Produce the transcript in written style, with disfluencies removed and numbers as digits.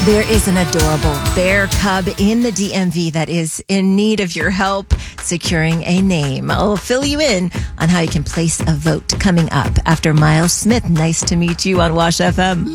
There is an adorable bear cub in the DMV that is in need of your help securing a name. I'll fill you in on how you can place a vote coming up after Miles Smith. Nice to meet you on Wash FM.